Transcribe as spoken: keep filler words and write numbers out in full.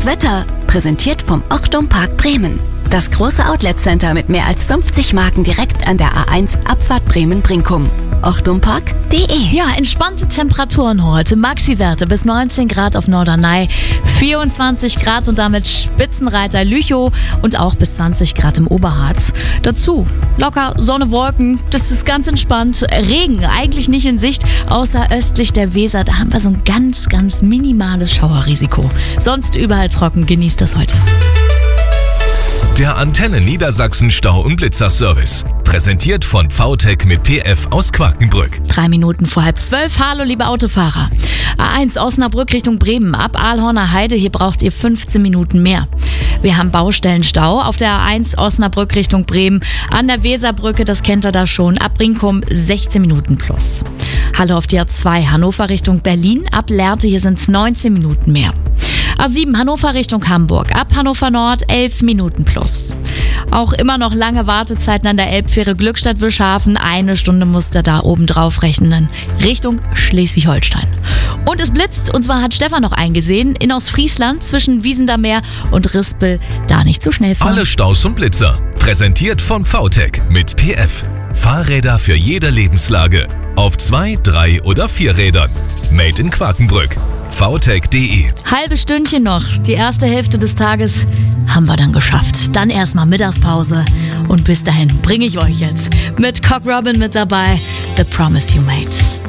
Wetter, präsentiert vom Ochtum Park Bremen. Das große Outlet-Center mit mehr als fünfzig Marken direkt an der A eins Abfahrt Bremen-Brinkum. ochtumpark punkt de. Ja, entspannte Temperaturen heute. Maxi-Werte bis neunzehn Grad auf Norderney, vierundzwanzig Grad und damit Spitzenreiter Lüchow und auch bis zwanzig Grad im Oberharz. Dazu locker Sonne, Wolken, das ist ganz entspannt. Regen eigentlich nicht in Sicht, außer östlich der Weser. Da haben wir so ein ganz, ganz minimales Schauerrisiko. Sonst überall trocken, genießt das heute. Der Antenne Niedersachsen Stau- und Blitzerservice. Präsentiert von V T E C mit P F aus Quakenbrück. Drei Minuten vor halb zwölf. Hallo, liebe Autofahrer. A eins Osnabrück Richtung Bremen. Ab Ahlhorner Heide, hier braucht ihr fünfzehn Minuten mehr. Wir haben Baustellenstau auf der A eins Osnabrück Richtung Bremen. An der Weserbrücke, das kennt ihr da schon. Ab Brinkum sechzehn Minuten plus. Hallo auf die A zwei Hannover Richtung Berlin. Ab Lehrte, hier sind es neunzehn Minuten mehr. A sieben Hannover Richtung Hamburg. Ab Hannover Nord elf Minuten plus. Auch immer noch lange Wartezeiten an der Elbfähre Glückstadt-Wilshafen. Eine Stunde musst ihr da oben drauf rechnen. Richtung Schleswig-Holstein. Und es blitzt. Und zwar hat Stefan noch eingesehen. In Ostfriesland zwischen Wiesendermeer und Rispel. Da nicht zu schnell fahren. Alle Staus und Blitzer. Präsentiert von V T E C mit P F. Fahrräder für jede Lebenslage. Auf zwei, drei oder vier Rädern. Made in Quakenbrück. v t e c punkt de. Halbe Stündchen noch. Die erste Hälfte des Tages haben wir dann geschafft. Dann erstmal Mittagspause. Und bis dahin bringe ich euch jetzt mit Cock Robin mit dabei The Promise You Made.